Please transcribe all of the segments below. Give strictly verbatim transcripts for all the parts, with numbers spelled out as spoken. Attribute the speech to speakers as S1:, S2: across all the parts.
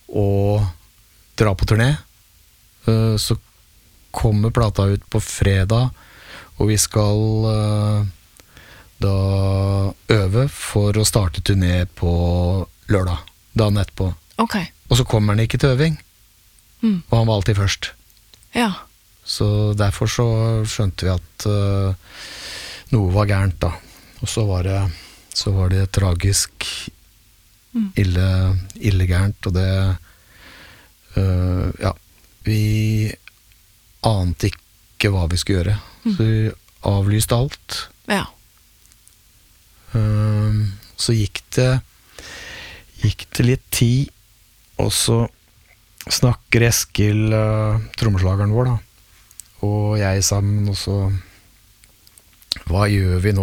S1: og dra på turné. Uh, så kommer plata ut på fredag, og vi skal uh, da øve for å starte turné på lørdag, dagen etterpå.
S2: Ok.
S1: Og så kommer han ikke til øving,
S2: Mm.
S1: og han var alltid først.
S2: Ja.
S1: Så derfor så skjønte vi at uh, noe var gærent da. Og så var det, så var det tragisk
S2: Mm.
S1: ille, ille gærent, og det uh, ja, vi ante ikke hva vi skulle gjøre.
S2: Mm.
S1: Så vi avlyste alt.
S2: Ja.
S1: Uh, så gikk det gikk det litt tid, og så snakker Eskil, uh, trommeslageren vår da, og jeg sammen, og så hva gjør vi nå?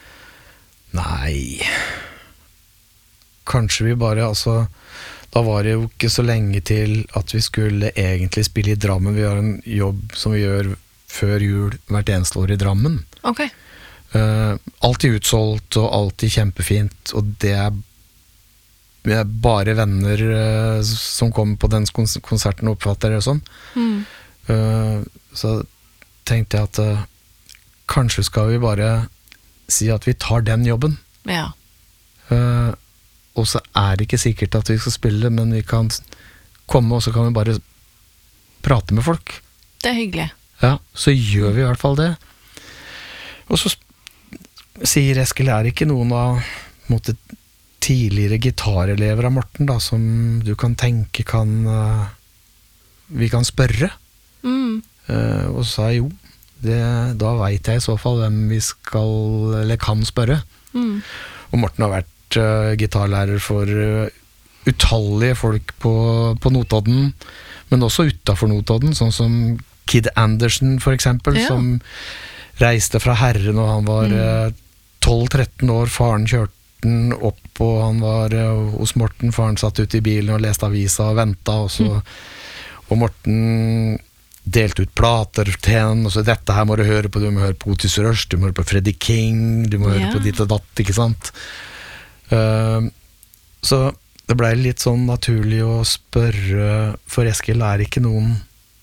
S1: Nei, kanskje vi bare, altså, da var det jo ikke så lenge til at vi skulle egentlig spille i Drammen. Vi har en jobb som vi gjør før jul hvert eneste år i Drammen.
S2: Ok.
S1: Uh, alltid utsolgt og alltid kjempefint, og det er, vi er bare venner uh, som kommer på den kons- konserten og oppfatter det og sånn.
S2: Mm.
S1: Uh, så tenkte jeg at uh, kanskje skal vi bare si at vi tar den jobben.
S2: Ja.
S1: Uh, og så er det ikke sikkert at vi skal spille, men vi kan komme, og så kan vi bare prate med folk.
S2: Det er hyggelig.
S1: Ja, så gjør vi i hvert fall det. Og så sp- sier Eskil, er det ikke noen av måte, tidligere gitarelever av Morten da, som du kan tenke kan uh, vi kan spørre?
S2: Mm.
S1: Uh, og så sa jeg jo, det, da vet jeg i så fall hvem vi skal, eller kan spørre.
S2: Mm.
S1: Og Morten har vært uh, gitarlærer for uh, utallige folk på, på Notodden, men også utenfor Notodden, sånn som Kid Anderson for eksempel,
S2: Ja.
S1: som reiste fra Herren, og han var uh, tolv tretten år, faren kjørte den opp, og han var uh, hos Morten, faren satt ute i bilen og leste avisa og ventet, og, så, mm. og Morten delte ut plater til henne, og så dette her må du høre på, du må høre på Otis Rush, du må høre på Freddie King, du må høre
S2: Ja.
S1: på ditt og datt, ikke sant? Uh, så det ble litt sånn naturlig å spørre, for Eskil er ikke noen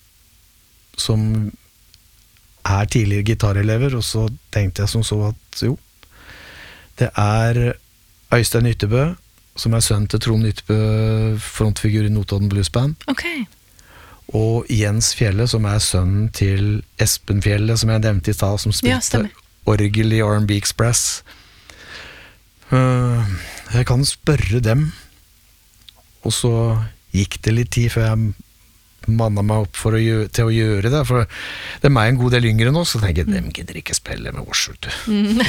S1: som er tidligere gitarelever, og så tenkte jeg som så at jo, det er Øystein Ytterbø, som er sønn til Trond Ytterbø, frontfigur i Notodden Blues Band,
S2: Ok.
S1: og Jens Fjelle, som er sønnen til Espen Fjelle, som jeg nevnte i stad, som
S2: Ja,
S1: spilte
S2: stemmer.
S1: orgel i R and B Express. Uh, jeg kan spørre dem, og så gikk det litt tid før jeg manna meg opp for å gjøre, til å gjøre det, for de er en god del yngre nå, så tenker jeg, dem gidder ikke spille med oss, vet du.
S2: Mm.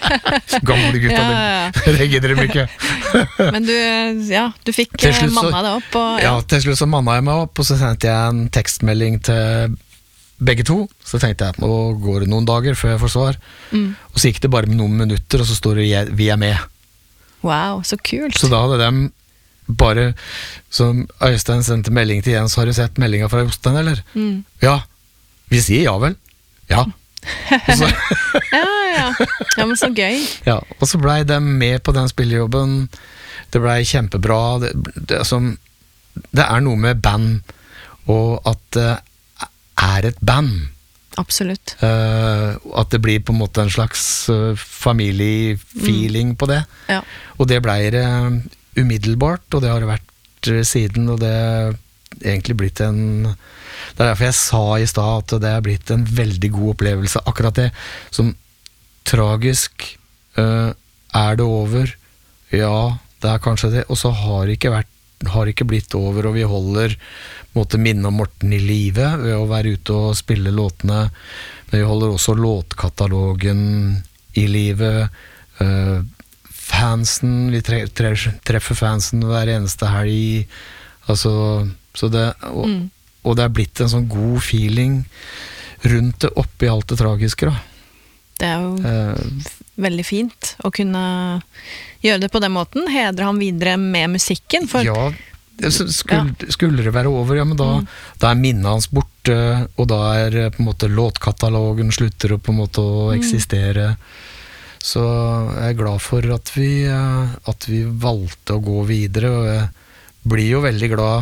S1: Gamle gutta,
S2: Ja, ja, ja.
S1: dem, det gidder de ikke.
S2: Men du, ja, du fikk
S1: Til
S2: eh,
S1: slutt så-
S2: manna det opp, og
S1: Ja, til slutt så manna jeg meg opp, og så sendte jeg en tekstmelding til begge to, så tenkte jeg at nå går det noen dager før jeg får svar,
S2: Mm.
S1: og så gikk det bare med noen minutter, og så står det jeg- vi er med.
S2: Wow, så kult.
S1: Så da hadde de bare, som Øystein sendte melding til Jens, har du sett meldinga fra Jostein, eller?
S2: Mm.
S1: Ja, vi sier ja vel. Ja. Og så,
S2: Ja, ja. Ja, men så gøy.
S1: ja, og så ble de med på den spillejobben, det ble kjempebra, det, det, er som, det er noe med band, og at det er et band,
S2: Absolutt.
S1: uh, at det blir på en måte en slags uh, familiefeeling på det,
S2: Ja.
S1: og det ble det umiddelbart, og det har det vært eh, siden, og det er egentlig blitt en, det er derfor jeg sa i stad at det er blitt en veldig god opplevelse, akkurat det, som tragisk, uh, er det over? Ja, det er kanskje det, og så har det ikke vært, har ikke blitt over, og vi holder måtte minne om Morten i live ved å være ute og spille låtene, men vi holder også låtkatalogen i live, uh, fansen, vi tre, tre, treffer fansen hver eneste helg, altså, så det, og,
S2: Mm.
S1: og det er blitt en sånn god feeling rundt det oppi alt det tragiske da.
S2: Det er jo
S1: Eh,
S2: veldig fint å kunne gjøre det på den måten, hedre ham videre med musikken, for
S1: ja, det- så skulle, skulle det være over, ja, men da, da er minnet hans borte, og da er eh, på en måte låtkatalogen slutter å på en måte å eksistere. Så jeg er glad for at vi, eh, at vi valgte å gå videre, og jeg blir jo veldig glad